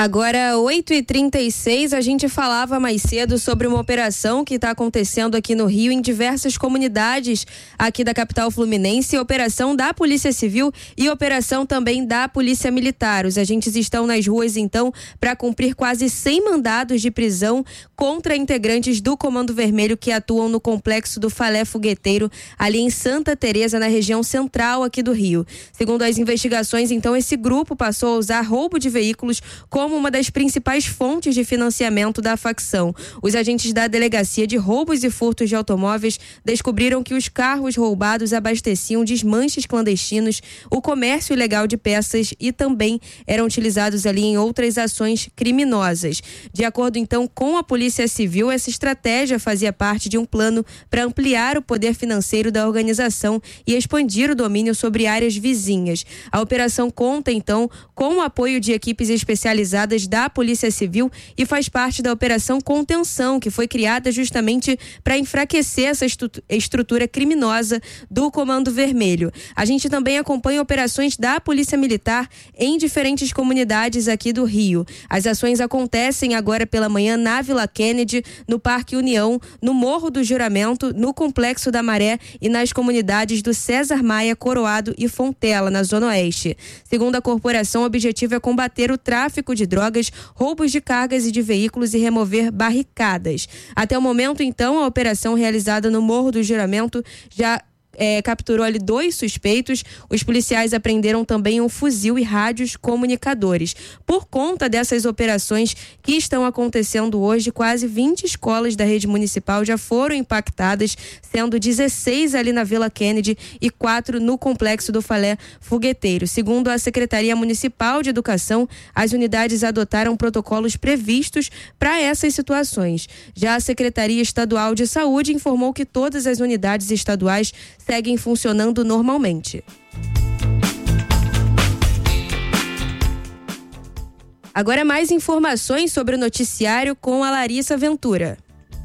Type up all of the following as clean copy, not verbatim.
Agora, 8h36, a gente falava mais cedo sobre uma operação que está acontecendo aqui no Rio, em diversas comunidades aqui da capital fluminense, operação da Polícia Civil e operação também da Polícia Militar. Os agentes estão nas ruas, então, para cumprir quase 100 mandados de prisão contra integrantes do Comando Vermelho que atuam no complexo do Falé Fogueteiro, ali em Santa Teresa, na região central aqui do Rio. Segundo as investigações, então, esse grupo passou a usar roubo de veículos como uma das principais fontes de financiamento da facção. Os agentes da Delegacia de Roubos e Furtos de Automóveis descobriram que os carros roubados abasteciam desmanches clandestinos, o comércio ilegal de peças e também eram utilizados ali em outras ações criminosas. De acordo, então, com a Polícia Civil, essa estratégia fazia parte de um plano para ampliar o poder financeiro da organização e expandir o domínio sobre áreas vizinhas. A operação conta, então, com o apoio de equipes especializadas da Polícia Civil e faz parte da Operação Contenção, que foi criada justamente para enfraquecer essa estrutura criminosa do Comando Vermelho. A gente também acompanha operações da Polícia Militar em diferentes comunidades aqui do Rio. As ações acontecem agora pela manhã na Vila Kennedy, no Parque União, no Morro do Juramento, no Complexo da Maré e nas comunidades do César Maia, Coroado e Fontela, na Zona Oeste. Segundo a corporação, o objetivo é combater o tráfico de drogas, roubos de cargas e de veículos e remover barricadas. Até o momento, então, a operação realizada no Morro do Juramento já capturou ali 2 suspeitos. Os policiais apreenderam também um fuzil e rádios comunicadores. Por conta dessas operações que estão acontecendo hoje, quase 20 escolas da rede municipal já foram impactadas, sendo 16 ali na Vila Kennedy e 4 no complexo do Falé Fogueteiro. Segundo a Secretaria Municipal de Educação, as unidades adotaram protocolos previstos para essas situações. Já a Secretaria Estadual de Saúde informou que todas as unidades estaduais seguem funcionando normalmente. Agora mais informações sobre o noticiário com a Larissa Ventura.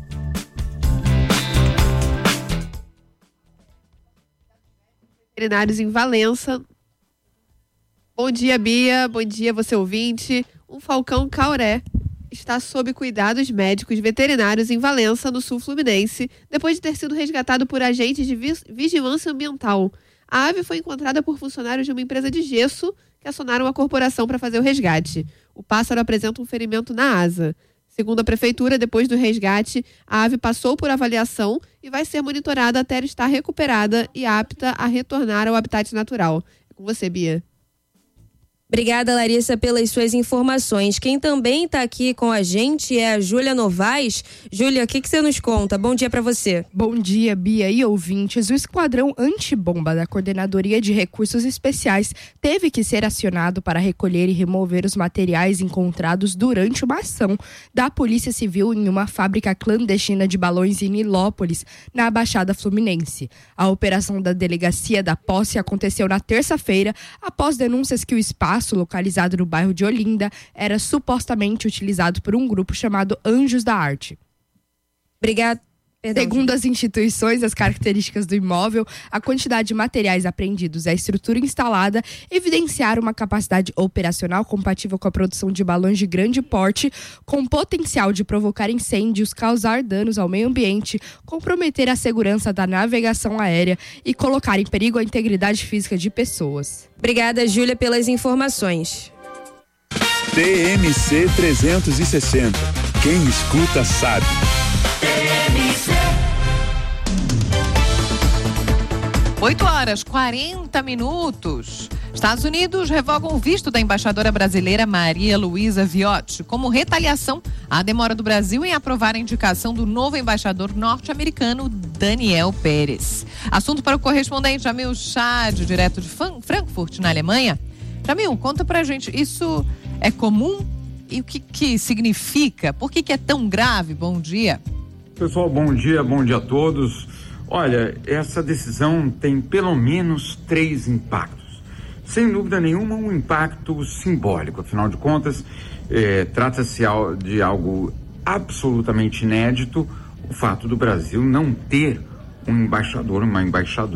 Veterinários em Valença. Bom dia, Bia. Bom dia, você ouvinte. Um falcão cauré está sob cuidados médicos veterinários em Valença, no sul fluminense, depois de ter sido resgatado por agentes de vigilância ambiental. A ave foi encontrada por funcionários de uma empresa de gesso que acionaram a corporação para fazer o resgate. O pássaro apresenta um ferimento na asa. Segundo a prefeitura, depois do resgate, a ave passou por avaliação e vai ser monitorada até estar recuperada e apta a retornar ao habitat natural. É com você, Bia. Obrigada, Larissa, pelas suas informações. Quem também está aqui com a gente é a Júlia Novaes. Júlia, o que você nos conta? Bom dia para você. Bom dia, Bia e ouvintes. O Esquadrão Antibomba da Coordenadoria de Recursos Especiais teve que ser acionado para recolher e remover os materiais encontrados durante uma ação da Polícia Civil em uma fábrica clandestina de balões em Nilópolis, na Baixada Fluminense. A operação da Delegacia da Posse aconteceu na terça-feira, após denúncias que o espaço localizado no bairro de Olinda era supostamente utilizado por um grupo chamado Anjos da Arte. Obrigada. Segundo as instituições, as características do imóvel, a quantidade de materiais apreendidos e a estrutura instalada evidenciaram uma capacidade operacional compatível com a produção de balões de grande porte, com potencial de provocar incêndios, causar danos ao meio ambiente, comprometer a segurança da navegação aérea e colocar em perigo a integridade física de pessoas. Obrigada, Júlia, pelas informações. TMC 360. Quem escuta sabe. 8h40. Estados Unidos revogam o visto da embaixadora brasileira Maria Luísa Viotti como retaliação à demora do Brasil em aprovar a indicação do novo embaixador norte-americano Daniel Pérez. Assunto para o correspondente Jamil Chad, direto de Frankfurt, na Alemanha. Jamil, conta pra gente, isso é comum? E o que significa? Por que é tão grave? Bom dia. Pessoal, bom dia a todos. Olha, essa decisão tem pelo menos 3 impactos. Sem dúvida nenhuma, um impacto simbólico. Afinal de contas, trata-se de algo absolutamente inédito, o fato do Brasil não ter um embaixador, uma embaixadora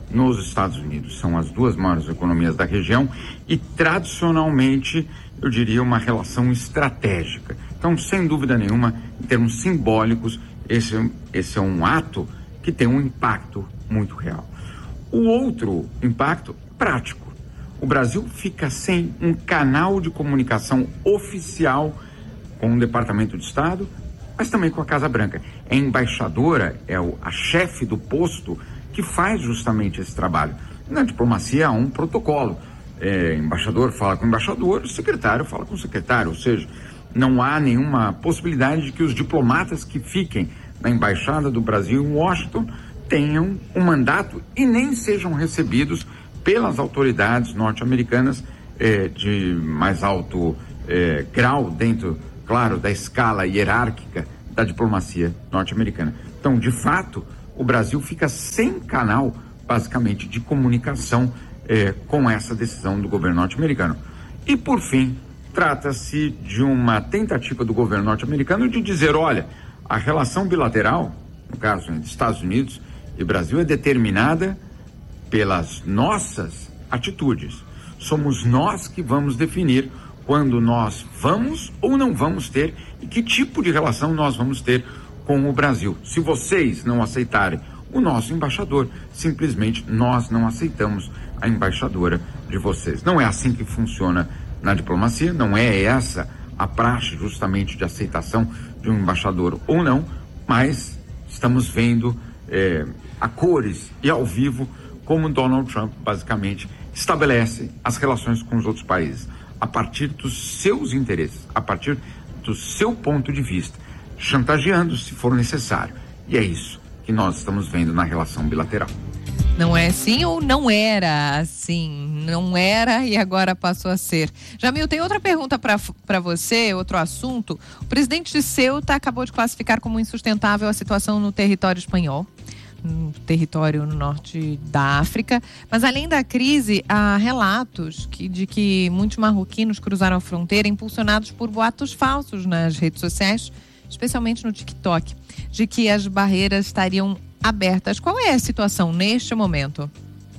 nos Estados Unidos. São as duas maiores economias da região e, tradicionalmente, eu diria uma relação estratégica. Então, sem dúvida nenhuma, em termos simbólicos, esse é um ato que tem um impacto muito real. O outro impacto, prático. O Brasil fica sem um canal de comunicação oficial com o Departamento de Estado, mas também com a Casa Branca. A embaixadora é a chefe do posto que faz justamente esse trabalho. Na diplomacia há um protocolo. Embaixador fala com o embaixador, o secretário fala com o secretário, ou seja, não há nenhuma possibilidade de que os diplomatas que fiquem na Embaixada do Brasil em Washington tenham um mandato e nem sejam recebidos pelas autoridades norte-americanas de mais alto grau dentro, claro, da escala hierárquica da diplomacia norte-americana. Então, de fato, o Brasil fica sem canal, basicamente, de comunicação com essa decisão do governo norte-americano. E, por fim, trata-se de uma tentativa do governo norte-americano de dizer, olha, a relação bilateral, no caso entre Estados Unidos e Brasil, é determinada pelas nossas atitudes. Somos nós que vamos definir quando nós vamos ou não vamos ter e que tipo de relação nós vamos ter com o Brasil. Se vocês não aceitarem o nosso embaixador, simplesmente nós não aceitamos a embaixadora de vocês. Não é assim que funciona na diplomacia, não é essa a praxe justamente de aceitação de um embaixador ou não, mas estamos vendo a cores e ao vivo como Donald Trump basicamente estabelece as relações com os outros países a partir dos seus interesses, a partir do seu ponto de vista, chantageando se for necessário. E é isso que nós estamos vendo na relação bilateral. Não é assim ou não era assim? Não era e agora passou a ser. Jamil, tem outra pergunta para você, outro assunto. O presidente de Ceuta acabou de classificar como insustentável a situação no território espanhol, no território no norte da África. Mas além da crise, há relatos de que muitos marroquinos cruzaram a fronteira impulsionados por boatos falsos nas redes sociais, especialmente no TikTok, de que as barreiras estariam abertas. Qual é a situação neste momento?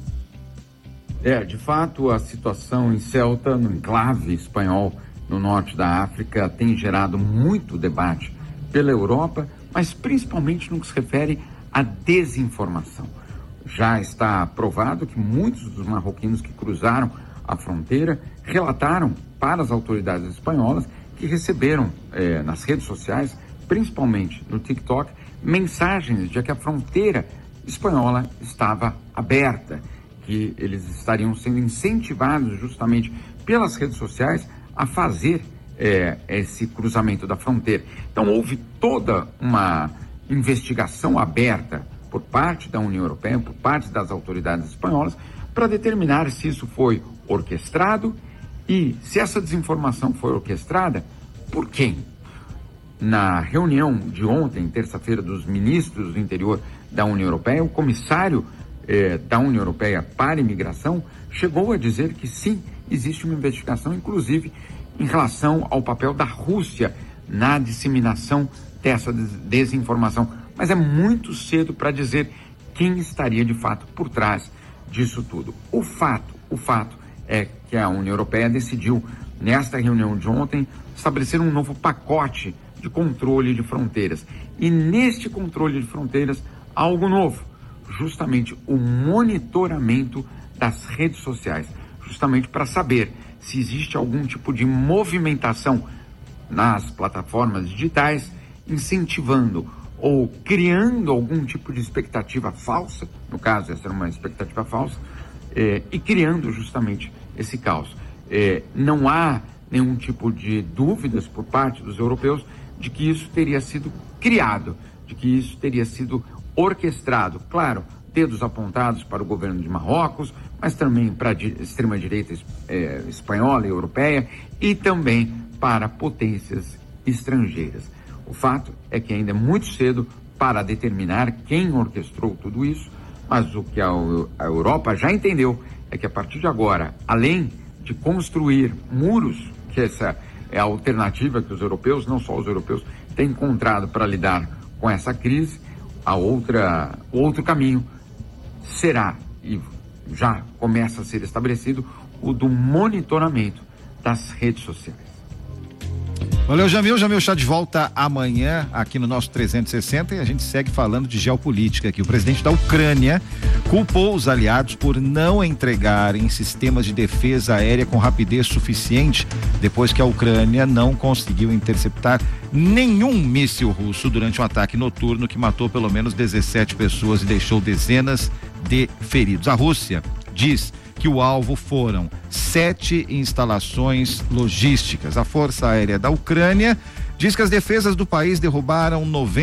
De fato, a situação em Ceuta, no enclave espanhol no norte da África, tem gerado muito debate pela Europa, mas principalmente no que se refere à desinformação. Já está provado que muitos dos marroquinos que cruzaram a fronteira relataram para as autoridades espanholas que receberam nas redes sociais, principalmente no TikTok, mensagens de que a fronteira espanhola estava aberta, que eles estariam sendo incentivados justamente pelas redes sociais a fazer esse cruzamento da fronteira. Então houve toda uma investigação aberta por parte da União Europeia, por parte das autoridades espanholas, para determinar se isso foi orquestrado e se essa desinformação foi orquestrada, por quem? Na reunião de ontem, terça-feira, dos ministros do interior da União Europeia, o comissário da União Europeia para a imigração chegou a dizer que sim, existe uma investigação, inclusive em relação ao papel da Rússia na disseminação dessa desinformação. Mas é muito cedo para dizer quem estaria de fato por trás disso tudo. O fato é que a União Europeia decidiu, nesta reunião de ontem, estabelecer um novo pacote de controle de fronteiras. E neste controle de fronteiras, algo novo, justamente o monitoramento das redes sociais, justamente para saber se existe algum tipo de movimentação nas plataformas digitais, incentivando ou criando algum tipo de expectativa falsa, no caso essa era uma expectativa falsa, e criando justamente esse caos. Não há nenhum tipo de dúvidas por parte dos europeus de que isso teria sido criado, de que isso teria sido orquestrado. Claro, dedos apontados para o governo de Marrocos, mas também para a extrema-direita espanhola e europeia e também para potências estrangeiras. O fato é que ainda é muito cedo para determinar quem orquestrou tudo isso, mas o que a Europa já entendeu é que a partir de agora, além de construir muros, que essa é a alternativa que os europeus, não só os europeus, têm encontrado para lidar com essa crise, o outro caminho será e já começa a ser estabelecido o do monitoramento das redes sociais. Valeu, Jamil. Jamil está de volta amanhã aqui no nosso 360 e a gente segue falando de geopolítica aqui. O presidente da Ucrânia culpou os aliados por não entregarem sistemas de defesa aérea com rapidez suficiente depois que a Ucrânia não conseguiu interceptar nenhum míssil russo durante um ataque noturno que matou pelo menos 17 pessoas e deixou dezenas de feridos. A Rússia diz que o alvo foram 7 instalações logísticas. A Força Aérea da Ucrânia diz que as defesas do país derrubaram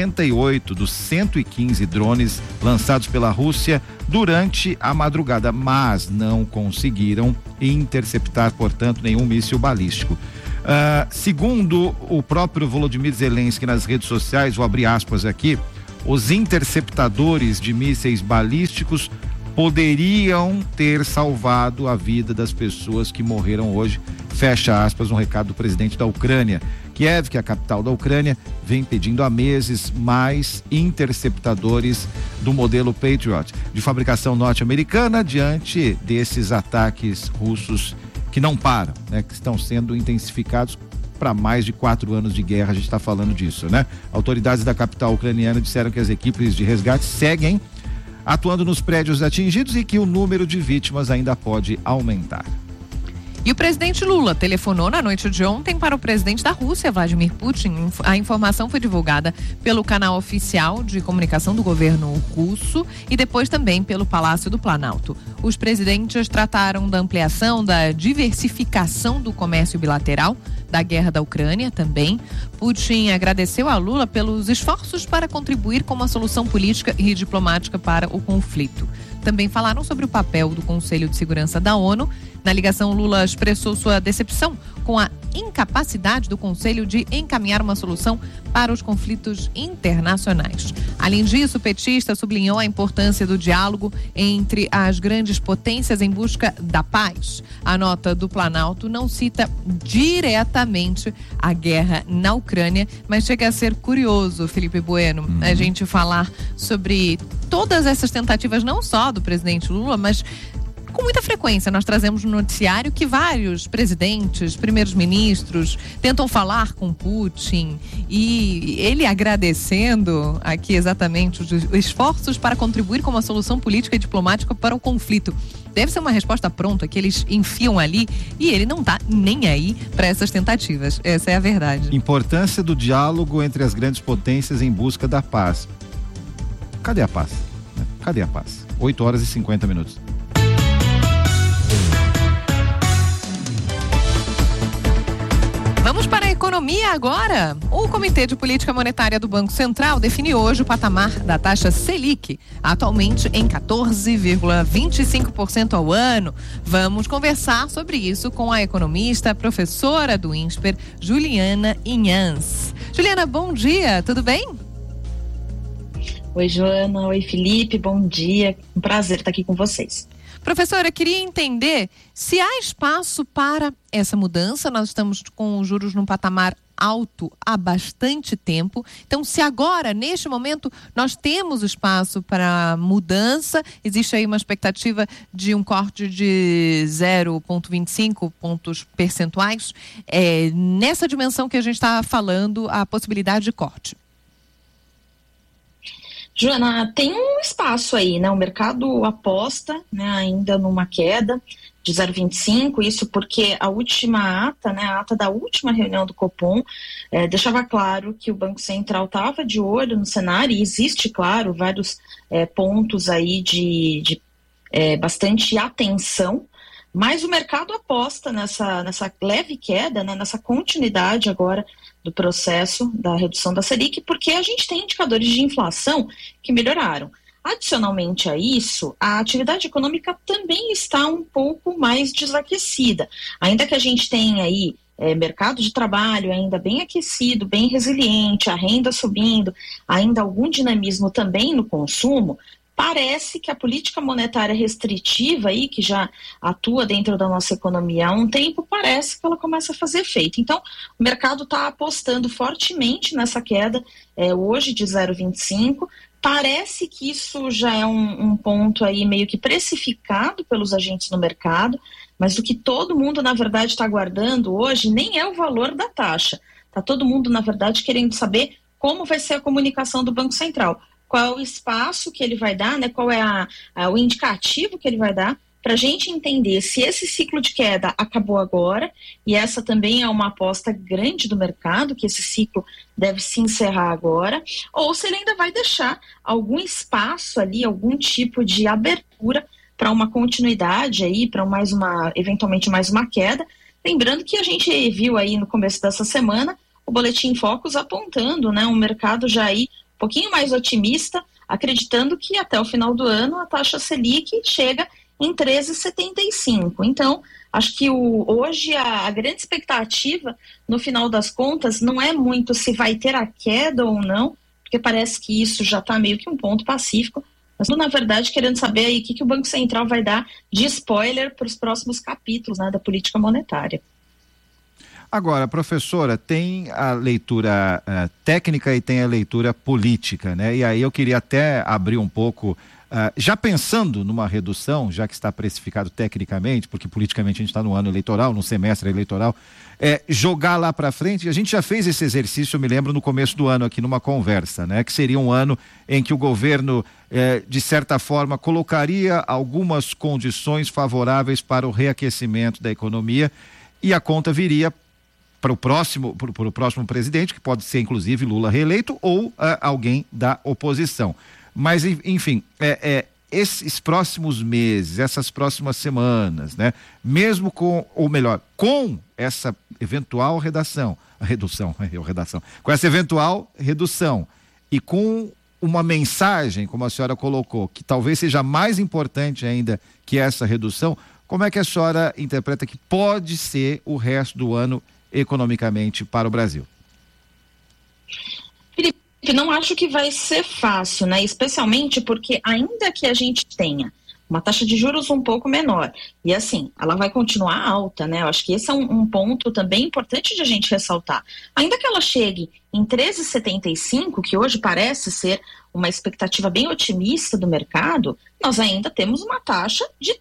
98 dos 115 drones lançados pela Rússia durante a madrugada, mas não conseguiram interceptar, portanto, nenhum míssil balístico. Segundo o próprio Volodymyr Zelensky nas redes sociais, vou abrir aspas aqui, os interceptadores de mísseis balísticos poderiam ter salvado a vida das pessoas que morreram hoje, fecha aspas, um recado do presidente da Ucrânia. Kiev, que é a capital da Ucrânia, vem pedindo há meses mais interceptadores do modelo Patriot, de fabricação norte-americana, diante desses ataques russos que não param, né, que estão sendo intensificados para mais de 4 anos de guerra. A gente está falando disso, né? Autoridades da capital ucraniana disseram que as equipes de resgate seguem atuando nos prédios atingidos e que o número de vítimas ainda pode aumentar. E o presidente Lula telefonou na noite de ontem para o presidente da Rússia, Vladimir Putin. A informação foi divulgada pelo canal oficial de comunicação do governo russo e depois também pelo Palácio do Planalto. Os presidentes trataram da ampliação, da diversificação do comércio bilateral, da guerra da Ucrânia também. Putin agradeceu a Lula pelos esforços para contribuir com uma solução política e diplomática para o conflito. Também falaram sobre o papel do Conselho de Segurança da ONU. Na ligação, Lula expressou sua decepção com a incapacidade do Conselho de encaminhar uma solução para os conflitos internacionais. Além disso, o petista sublinhou a importância do diálogo entre as grandes potências em busca da paz. A nota do Planalto não cita diretamente a guerra na Ucrânia, mas chega a ser curioso, Felipe Bueno, a gente falar sobre todas essas tentativas, não só do presidente Lula, mas com muita frequência nós trazemos no noticiário que vários presidentes, primeiros ministros tentam falar com Putin e ele agradecendo aqui exatamente os esforços para contribuir com uma solução política e diplomática para o conflito. Deve ser uma resposta pronta que eles enfiam ali e ele não está nem aí para essas tentativas. Essa é a verdade. Importância do diálogo entre as grandes potências em busca da paz. Cadê a paz? Cadê a paz? 8h50. Vamos para a economia agora. O Comitê de Política Monetária do Banco Central define hoje o patamar da taxa Selic, atualmente em 14,25% ao ano. Vamos conversar sobre isso com a economista, professora do INSPER, Juliana Inhans. Juliana, bom dia, tudo bem? Oi, Joana. Oi, Felipe. Bom dia. Um prazer estar aqui com vocês. Professora, queria entender se há espaço para essa mudança. Nós estamos com os juros num patamar alto há bastante tempo. Então, se agora, neste momento, nós temos espaço para mudança, existe aí uma expectativa de um corte de 0,25 pontos percentuais. Nessa dimensão que a gente está falando, a possibilidade de corte. Joana, tem um espaço aí, né? O mercado aposta, né, ainda numa queda de 0,25, isso porque a última ata, né, a ata da última reunião do Copom, deixava claro que o Banco Central estava de olho no cenário e existe, claro, vários pontos aí de bastante atenção, mas o mercado aposta nessa leve queda, né, nessa continuidade agora do processo da redução da Selic, porque a gente tem indicadores de inflação que melhoraram. Adicionalmente a isso, a atividade econômica também está um pouco mais desaquecida. Ainda que a gente tenha aí mercado de trabalho ainda bem aquecido, bem resiliente, a renda subindo, ainda algum dinamismo também no consumo, parece que a política monetária restritiva aí, que já atua dentro da nossa economia há um tempo, parece que ela começa a fazer efeito. Então, o mercado está apostando fortemente nessa queda hoje de 0,25, Parece que isso já é um ponto aí meio que precificado pelos agentes no mercado, mas o que todo mundo, na verdade, está aguardando hoje nem é o valor da taxa. Está todo mundo, na verdade, querendo saber como vai ser a comunicação do Banco Central, qual é o espaço que ele vai dar, né? Qual é o indicativo que ele vai dar, para a gente entender se esse ciclo de queda acabou agora, e essa também é uma aposta grande do mercado, que esse ciclo deve se encerrar agora, ou se ele ainda vai deixar algum espaço ali, algum tipo de abertura para uma continuidade aí, para eventualmente mais uma queda. Lembrando que a gente viu aí no começo dessa semana o Boletim Focus apontando, né, um mercado já aí um pouquinho mais otimista, acreditando que até o final do ano a taxa Selic chega em 13,75. Então, acho que hoje a grande expectativa, no final das contas, não é muito se vai ter a queda ou não, porque parece que isso já está meio que um ponto pacífico, mas, na verdade, querendo saber aí o que o Banco Central vai dar de spoiler para os próximos capítulos, né, da política monetária. Agora, professora, tem a leitura técnica e tem a leitura política, né? E aí eu queria até abrir um pouco, já pensando numa redução, já que está precificado tecnicamente, porque politicamente a gente está no ano eleitoral, no semestre eleitoral, jogar lá para frente. A gente já fez esse exercício, eu me lembro, no começo do ano aqui numa conversa, né? Que seria um ano em que o governo, de certa forma, colocaria algumas condições favoráveis para o reaquecimento da economia e a conta viria para o próximo presidente, que pode ser inclusive Lula reeleito ou alguém da oposição. Mas, enfim, esses próximos meses, essas próximas semanas, né, mesmo com essa eventual com essa eventual redução e com uma mensagem, como a senhora colocou, que talvez seja mais importante ainda que essa redução, como é que a senhora interpreta que pode ser o resto do ano economicamente para o Brasil? Felipe, não acho que vai ser fácil, né? Especialmente porque ainda que a gente tenha uma taxa de juros um pouco menor, e assim, ela vai continuar alta, né? Eu acho que esse é um ponto também importante de a gente ressaltar. Ainda que ela chegue em 13,75, que hoje parece ser uma expectativa bem otimista do mercado, nós ainda temos uma taxa de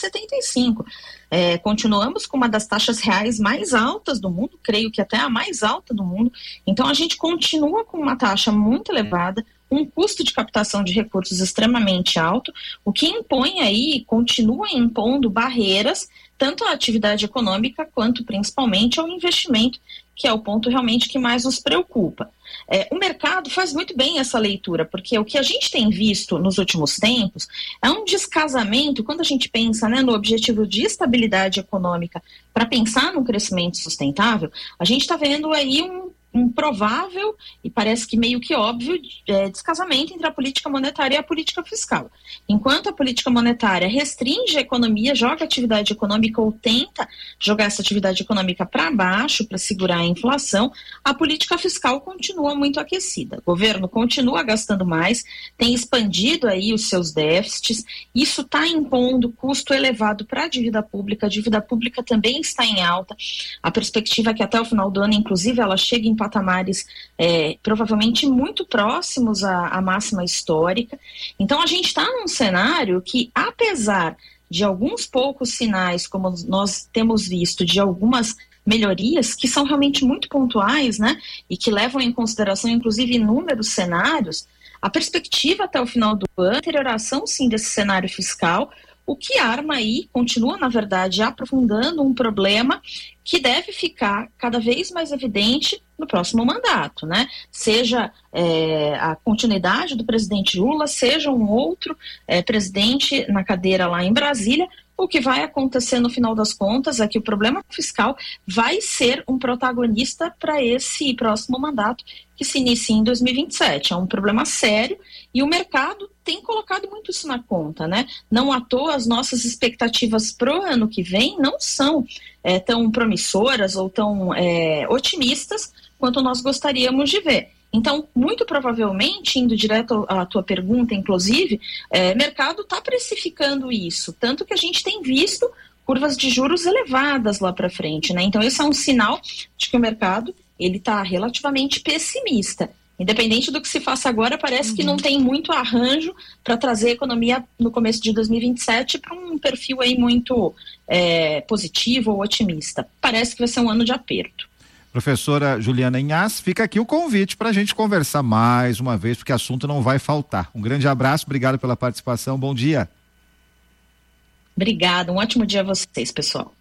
13,75. Continuamos com uma das taxas reais mais altas do mundo, creio que até a mais alta do mundo. Então a gente continua com uma taxa muito elevada, um custo de captação de recursos extremamente alto, o que impõe aí, continua impondo barreiras, tanto à atividade econômica quanto principalmente ao investimento, que é o ponto realmente que mais nos preocupa. O mercado faz muito bem essa leitura, porque o que a gente tem visto nos últimos tempos é um descasamento, quando a gente pensa, né, no objetivo de estabilidade econômica, para pensar num crescimento sustentável, a gente está vendo aí um provável e parece que meio que óbvio descasamento entre a política monetária e a política fiscal. Enquanto a política monetária restringe a economia, joga a atividade econômica ou tenta jogar essa atividade econômica para baixo para segurar a inflação, a política fiscal continua muito aquecida. O governo continua gastando mais, tem expandido aí os seus déficits, isso está impondo custo elevado para a dívida pública também está em alta, a perspectiva é que até o final do ano, inclusive, ela chegue em patamares provavelmente muito próximos à máxima histórica. Então a gente está num cenário que, apesar de alguns poucos sinais, como nós temos visto, de algumas melhorias que são realmente muito pontuais, né, e que levam em consideração inclusive inúmeros cenários, a perspectiva até o final do ano, a deterioração sim desse cenário fiscal, o que arma aí, continua na verdade aprofundando um problema que deve ficar cada vez mais evidente no próximo mandato, né? Seja a continuidade do presidente Lula, seja um outro presidente na cadeira lá em Brasília, o que vai acontecer no final das contas é que o problema fiscal vai ser um protagonista para esse próximo mandato que se inicia em 2027. É um problema sério e o mercado tem colocado muito isso na conta, né? Não à toa as nossas expectativas pro ano que vem não são tão promissoras ou tão otimistas quanto nós gostaríamos de ver. Então, muito provavelmente, indo direto à tua pergunta, inclusive, o mercado está precificando isso, tanto que a gente tem visto curvas de juros elevadas lá para frente, né? Então, esse é um sinal de que o mercado ele está relativamente pessimista. independente do que se faça agora, parece que não tem muito arranjo para trazer a economia no começo de 2027 para um perfil aí muito positivo ou otimista. Parece que vai ser um ano de aperto. Professora Juliana Inhas, fica aqui o convite para a gente conversar mais uma vez, porque assunto não vai faltar. Um grande abraço, obrigado pela participação, bom dia. Obrigada, um ótimo dia a vocês, pessoal.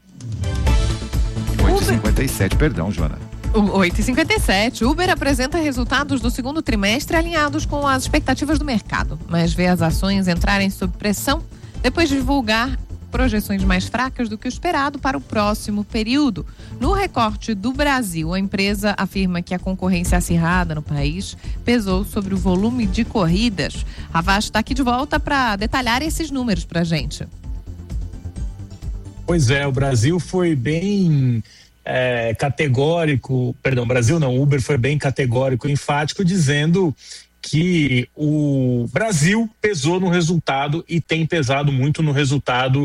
8h57, perdão, Joana. 8h57, Uber apresenta resultados do segundo trimestre alinhados com as expectativas do mercado, mas vê as ações entrarem sob pressão depois de divulgar projeções mais fracas do que o esperado para o próximo período. No recorte do Brasil, a empresa afirma que a concorrência acirrada no país pesou sobre o volume de corridas. A Vaz está aqui de volta para detalhar esses números para a gente. Pois é, o Brasil foi bem categórico, perdão, Brasil não, Uber foi bem categórico e enfático, dizendo que o Brasil pesou no resultado e tem pesado muito no resultado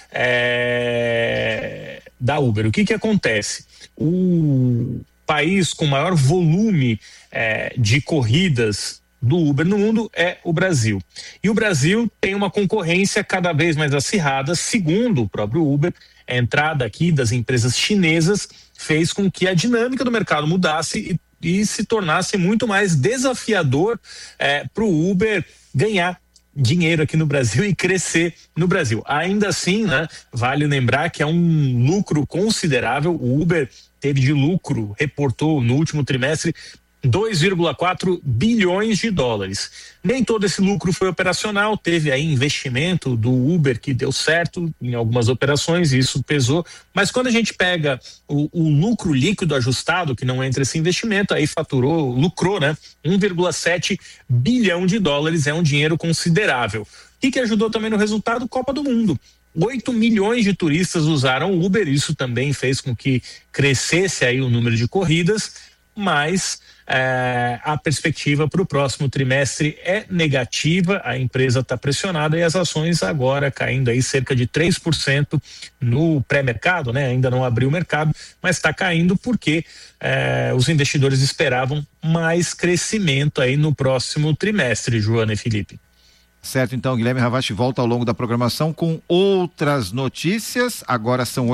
da Uber. O que acontece? O país com maior volume de corridas do Uber no mundo é o Brasil. E o Brasil tem uma concorrência cada vez mais acirrada, segundo o próprio Uber. A entrada aqui das empresas chinesas fez com que a dinâmica do mercado mudasse e se tornasse muito mais desafiador para o Uber ganhar dinheiro aqui no Brasil e crescer no Brasil. Ainda assim, né, vale lembrar que é um lucro considerável. O Uber teve de lucro, reportou no último trimestre 2,4 bilhões de dólares. Nem todo esse lucro foi operacional, teve aí investimento do Uber que deu certo em algumas operações, e isso pesou, mas quando a gente pega o lucro líquido ajustado, que não entra esse investimento, aí lucrou, né? 1,7 bilhão de dólares, é um dinheiro considerável. O que ajudou também no resultado? Copa do Mundo. 8 milhões de turistas usaram o Uber, isso também fez com que crescesse aí o número de corridas, mas a perspectiva para o próximo trimestre é negativa, a empresa está pressionada e as ações agora caindo aí cerca de 3% no pré-mercado, né? Ainda não abriu o mercado, mas está caindo porque os investidores esperavam mais crescimento aí no próximo trimestre, Joana e Felipe. Certo, então, Guilherme Ravache volta ao longo da programação com outras notícias. Agora são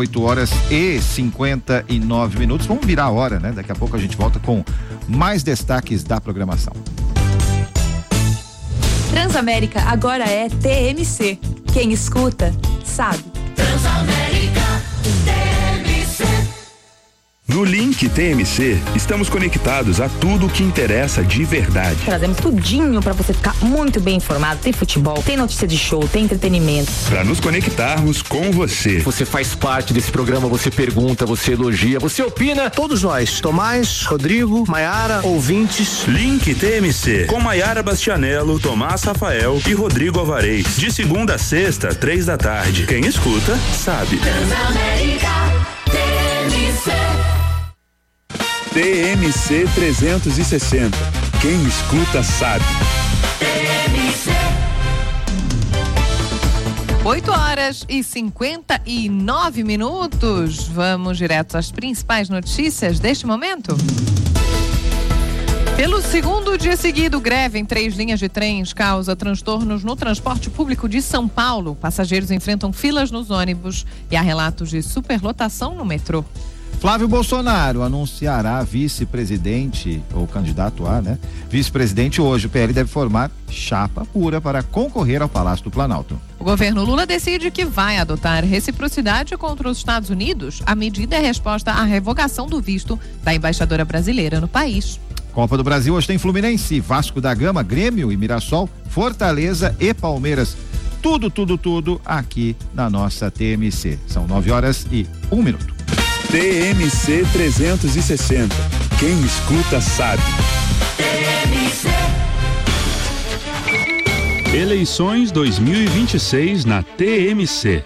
8h59. Vamos virar a hora, né? Daqui a pouco a gente volta com mais destaques da programação. Transamérica agora é TMC. Quem escuta, sabe. Transamérica TMC. No Link TMC, estamos conectados a tudo o que interessa de verdade. Trazemos tudinho para você ficar muito bem informado. Tem futebol, tem notícia de show, tem entretenimento. Para nos conectarmos com você. Você faz parte desse programa, você pergunta, você elogia, você opina. Todos nós, Tomás, Rodrigo, Maiara, ouvintes. Link TMC, com Maiara Bastianello, Tomás Rafael e Rodrigo Alvarez. De segunda a sexta, 3 da tarde. Quem escuta, sabe. Transamérica TMC. TMC 360. Quem escuta sabe. 8h59. Vamos direto às principais notícias deste momento. Pelo segundo dia seguido, greve em 3 linhas de trens causa transtornos no transporte público de São Paulo. Passageiros enfrentam filas nos ônibus e há relatos de superlotação no metrô. Flávio Bolsonaro anunciará vice-presidente, ou candidato a, né? Vice-presidente hoje. O PL deve formar chapa pura para concorrer ao Palácio do Planalto. O governo Lula decide que vai adotar reciprocidade contra os Estados Unidos. A medida é resposta à revogação do visto da embaixadora brasileira no país. Copa do Brasil hoje tem Fluminense, Vasco da Gama, Grêmio e Mirassol, Fortaleza e Palmeiras. Tudo aqui na nossa TMC. São 9h01. TMC 360. Quem escuta sabe. Eleições 2026 na TMC.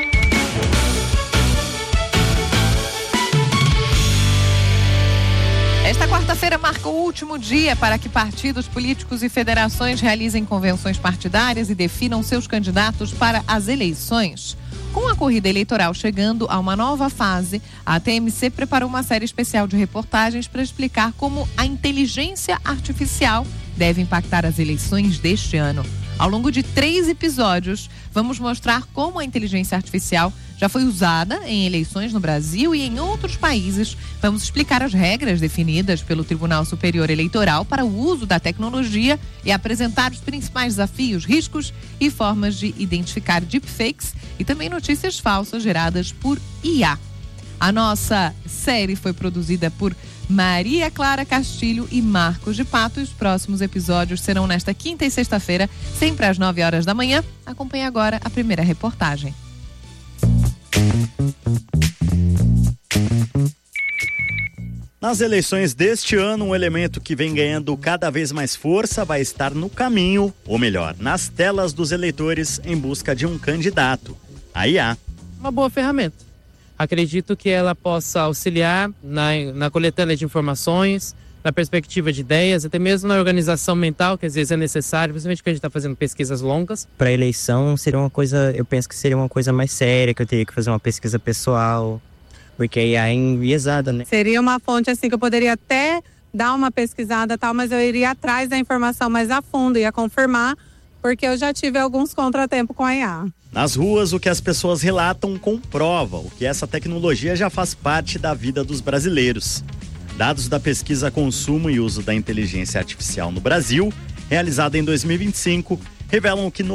Esta quarta-feira marca o último dia para que partidos políticos e federações realizem convenções partidárias e definam seus candidatos para as eleições. Com a corrida eleitoral chegando a uma nova fase, a TMC preparou uma série especial de reportagens para explicar como a inteligência artificial deve impactar as eleições deste ano. Ao longo de 3 episódios, vamos mostrar como a inteligência artificial já foi usada em eleições no Brasil e em outros países. Vamos explicar as regras definidas pelo Tribunal Superior Eleitoral para o uso da tecnologia e apresentar os principais desafios, riscos e formas de identificar deepfakes e também notícias falsas geradas por IA. A nossa série foi produzida por Maria Clara Castilho e Marcos de Pato. Os próximos episódios serão nesta quinta e sexta-feira, sempre às 9 horas da manhã. Acompanhe agora a primeira reportagem. Nas eleições deste ano, um elemento que vem ganhando cada vez mais força vai estar no caminho, ou melhor, nas telas dos eleitores em busca de um candidato, a IA. Uma boa ferramenta. Acredito que ela possa auxiliar na coletânea de informações, na perspectiva de ideias, até mesmo na organização mental, que às vezes é necessário, principalmente quando a gente está fazendo pesquisas longas. Para a eleição seria uma coisa, eu penso que seria uma coisa mais séria, que eu teria que fazer uma pesquisa pessoal, porque a IA é enviesada, né? Seria uma fonte assim que eu poderia até dar uma pesquisada tal, mas eu iria atrás da informação mais a fundo, ia confirmar, porque eu já tive alguns contratempos com a IA. Nas ruas, o que as pessoas relatam comprova o que essa tecnologia já faz parte da vida dos brasileiros. Dados da pesquisa Consumo e Uso da Inteligência Artificial no Brasil, realizada em 2025, revelam que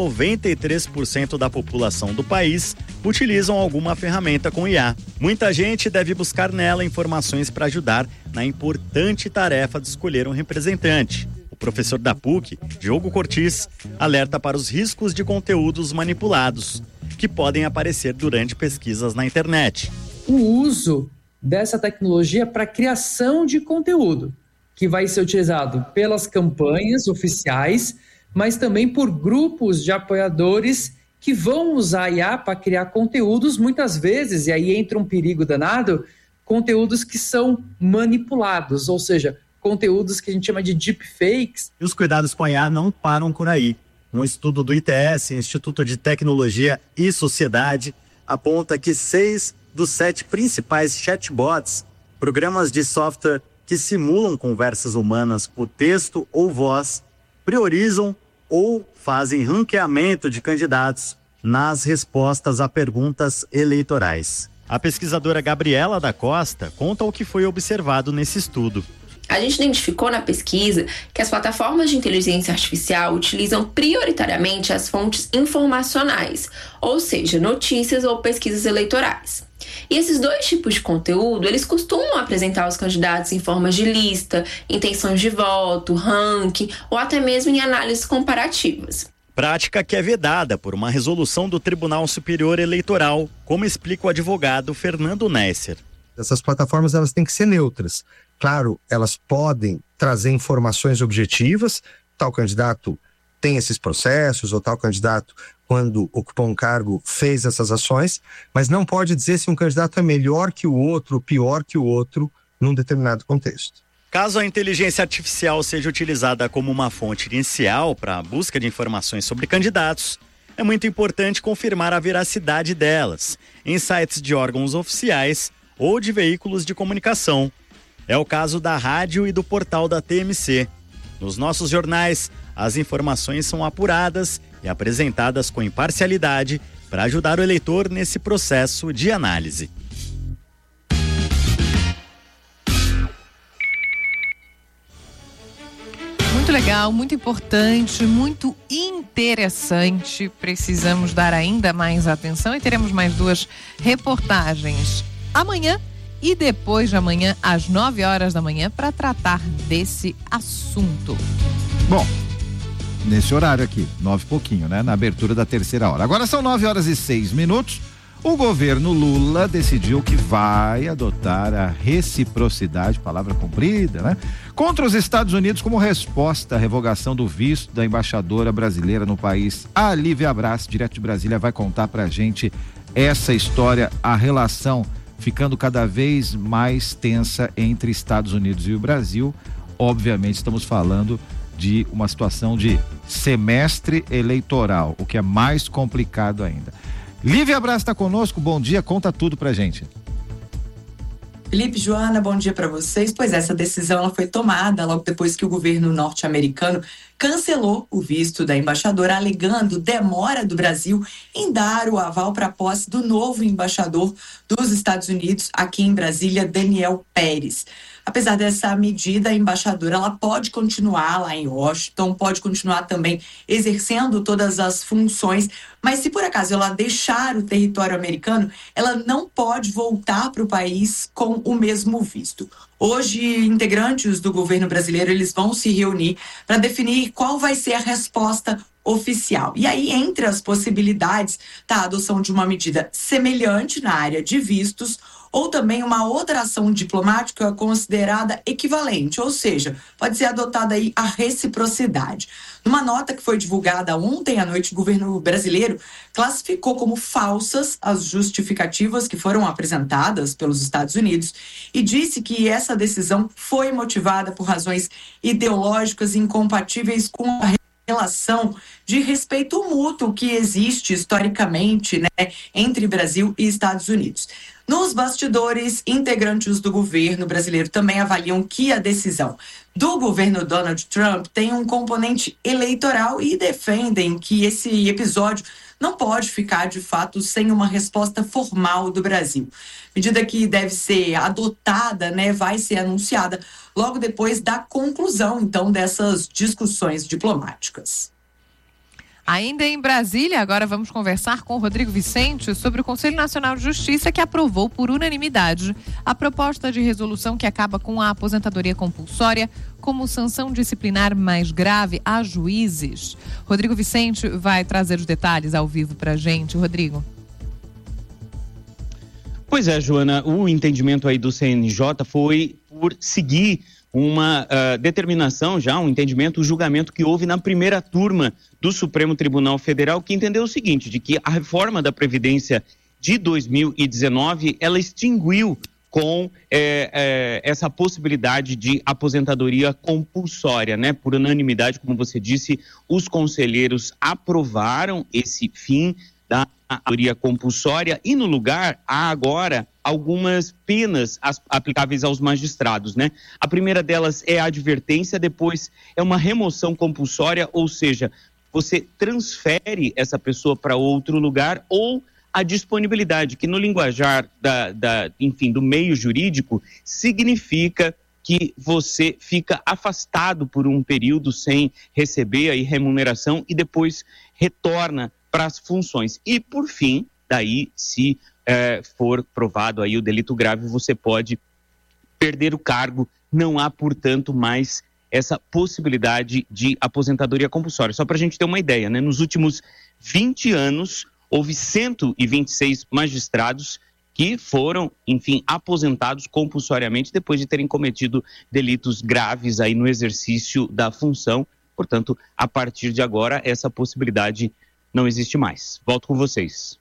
93% da população do país utilizam alguma ferramenta com IA. Muita gente deve buscar nela informações para ajudar na importante tarefa de escolher um representante. O professor da PUC, Diogo Cortis, alerta para os riscos de conteúdos manipulados, que podem aparecer durante pesquisas na internet. O uso dessa tecnologia para criação de conteúdo, que vai ser utilizado pelas campanhas oficiais, mas também por grupos de apoiadores que vão usar a IA para criar conteúdos, muitas vezes, e aí entra um perigo danado, conteúdos que são manipulados, ou seja, conteúdos que a gente chama de deepfakes. E os cuidados com a IA não param por aí. Um estudo do ITS, Instituto de Tecnologia e Sociedade, aponta que 6 dos 7 principais chatbots, programas de software que simulam conversas humanas por texto ou voz, priorizam ou fazem ranqueamento de candidatos nas respostas a perguntas eleitorais. A pesquisadora Gabriela da Costa conta o que foi observado nesse estudo. A gente identificou na pesquisa que as plataformas de inteligência artificial utilizam prioritariamente as fontes informacionais, ou seja, notícias ou pesquisas eleitorais. E esses 2 tipos de conteúdo, eles costumam apresentar os candidatos em formas de lista, intenções de voto, ranking ou até mesmo em análises comparativas. Prática que é vedada por uma resolução do Tribunal Superior Eleitoral, como explica o advogado Fernando Nesser. Essas plataformas elas têm que ser neutras. Claro, elas podem trazer informações objetivas, tal candidato tem esses processos, ou tal candidato, quando ocupou um cargo, fez essas ações, mas não pode dizer se um candidato é melhor que o outro, pior que o outro, num determinado contexto. Caso a inteligência artificial seja utilizada como uma fonte inicial para a busca de informações sobre candidatos, é muito importante confirmar a veracidade delas em sites de órgãos oficiais ou de veículos de comunicação. É o caso da rádio e do portal da TMC. Nos nossos jornais, as informações são apuradas e apresentadas com imparcialidade para ajudar o eleitor nesse processo de análise. Muito legal, muito importante, muito interessante. Precisamos dar ainda mais atenção e teremos mais 2 reportagens amanhã e depois de amanhã, às 9 horas da manhã, para tratar desse assunto. Bom, nesse horário aqui, 9 e pouquinho, né? Na abertura da 3ª hora. Agora são 9 horas e 6 minutos. O governo Lula decidiu que vai adotar a reciprocidade, palavra comprida, né? Contra os Estados Unidos como resposta à revogação do visto da embaixadora brasileira no país. A Lívia Brás, direto de Brasília, vai contar pra gente essa história, a relação ficando cada vez mais tensa entre Estados Unidos e o Brasil. Obviamente estamos falando de uma situação de semestre eleitoral, o que é mais complicado ainda. Lívia Braz está conosco, bom dia, conta tudo pra gente. Felipe, Joana, bom dia para vocês. Pois essa decisão ela foi tomada logo depois que o governo norte-americano cancelou o visto da embaixadora, alegando demora do Brasil em dar o aval para a posse do novo embaixador dos Estados Unidos aqui em Brasília, Daniel Pérez. Apesar dessa medida, a embaixadora ela pode continuar lá em Washington, pode continuar também exercendo todas as funções, mas se por acaso ela deixar o território americano, ela não pode voltar para o país com o mesmo visto. Hoje, integrantes do governo brasileiro eles vão se reunir para definir qual vai ser a resposta oficial. E aí, entre as possibilidades, está a adoção de uma medida semelhante na área de vistos ou também uma outra ação diplomática considerada equivalente, ou seja, pode ser adotada aí a reciprocidade. Numa nota que foi divulgada ontem à noite, o governo brasileiro classificou como falsas as justificativas que foram apresentadas pelos Estados Unidos e disse que essa decisão foi motivada por razões ideológicas incompatíveis com a relação de respeito mútuo que existe historicamente, entre Brasil e Estados Unidos. Nos bastidores, integrantes do governo brasileiro também avaliam que a decisão do governo Donald Trump tem um componente eleitoral e defendem que esse episódio não pode ficar, de fato, sem uma resposta formal do Brasil. Medida que deve ser adotada, vai ser anunciada logo depois da conclusão, então, dessas discussões diplomáticas. Ainda em Brasília, agora vamos conversar com o Rodrigo Vicente sobre o Conselho Nacional de Justiça, que aprovou por unanimidade a proposta de resolução que acaba com a aposentadoria compulsória como sanção disciplinar mais grave a juízes. Rodrigo Vicente vai trazer os detalhes ao vivo pra gente. Rodrigo. Pois é, Joana, o entendimento aí do CNJ foi por seguir uma determinação já, um entendimento, o julgamento que houve na primeira turma do Supremo Tribunal Federal, que entendeu o seguinte, de que a reforma da Previdência de 2019, ela extinguiu com essa possibilidade de aposentadoria compulsória, por unanimidade, como você disse, os conselheiros aprovaram esse fim da aposentadoria compulsória e no lugar há agora algumas penas aplicáveis aos magistrados, A primeira delas é a advertência, depois é uma remoção compulsória, ou seja, você transfere essa pessoa para outro lugar, ou a disponibilidade, que no linguajar do meio jurídico significa que você fica afastado por um período sem receber aí remuneração e depois retorna para as funções. E, por fim, daí, se for provado aí o delito grave, você pode perder o cargo. Não há, portanto, mais essa possibilidade de aposentadoria compulsória. Só para a gente ter uma ideia, nos últimos 20 anos, houve 126 magistrados que foram, enfim, aposentados compulsoriamente depois de terem cometido delitos graves aí no exercício da função. Portanto, a partir de agora, essa possibilidade não existe mais. Volto com vocês.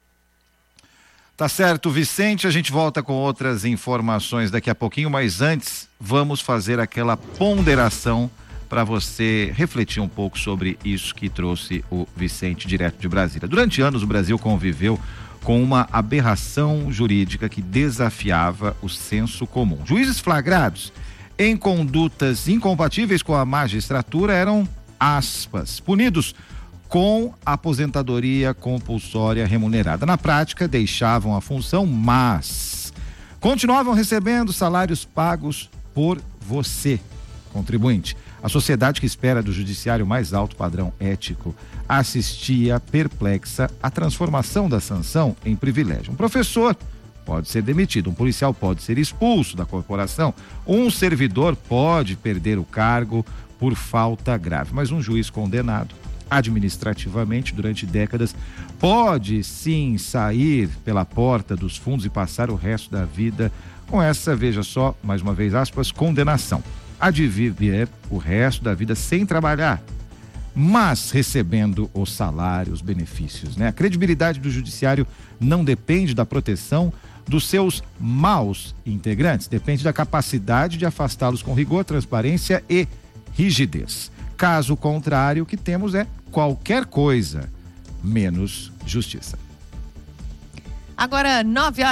Tá certo, Vicente, a gente volta com outras informações daqui a pouquinho, mas antes vamos fazer aquela ponderação para você refletir um pouco sobre isso que trouxe o Vicente direto de Brasília. Durante anos o Brasil conviveu com uma aberração jurídica que desafiava o senso comum. Juízes flagrados em condutas incompatíveis com a magistratura eram, aspas, punidos com aposentadoria compulsória remunerada. Na prática, deixavam a função, mas continuavam recebendo salários pagos por você, contribuinte. A sociedade que espera do judiciário mais alto padrão ético assistia perplexa à transformação da sanção em privilégio. Um professor pode ser demitido, um policial pode ser expulso da corporação, um servidor pode perder o cargo por falta grave, mas um juiz condenado administrativamente durante décadas pode sim sair pela porta dos fundos e passar o resto da vida com essa, veja só, mais uma vez aspas, condenação. Há de viver o resto da vida sem trabalhar, mas recebendo o salário, os benefícios, A credibilidade do judiciário não depende da proteção dos seus maus integrantes, depende da capacidade de afastá-los com rigor, transparência e rigidez. Caso contrário, o que temos é qualquer coisa menos justiça. Agora,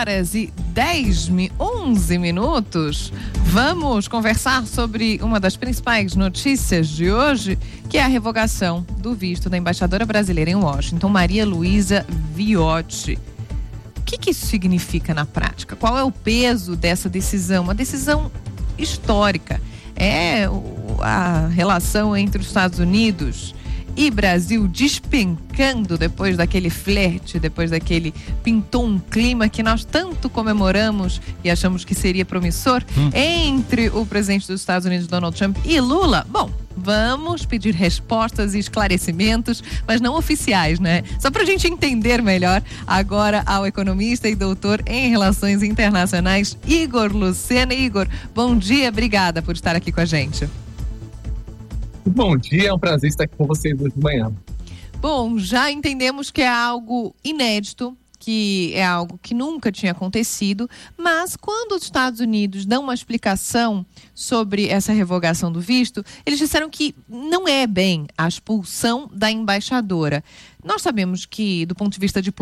11 minutos. Vamos conversar sobre uma das principais notícias de hoje, que é a revogação do visto da embaixadora brasileira em Washington, Maria Luísa Viotti. O que isso significa na prática? Qual é o peso dessa decisão? Uma decisão histórica. É a relação entre os Estados Unidos e Brasil despencando depois daquele flerte, pintou um clima que nós tanto comemoramos e achamos que seria promissor entre o presidente dos Estados Unidos, Donald Trump, e Lula. Bom, vamos pedir respostas e esclarecimentos, mas não oficiais, né? Só pra gente entender melhor, agora ao economista e doutor em Relações Internacionais, Igor Lucena. Igor, bom dia, obrigada por estar aqui com a gente. Bom dia, é um prazer estar aqui com vocês hoje de manhã. Bom, já entendemos que é algo inédito, que é algo que nunca tinha acontecido, mas quando os Estados Unidos dão uma explicação sobre essa revogação do visto, eles disseram que não é bem a expulsão da embaixadora. Nós sabemos que, do ponto de vista diplomático,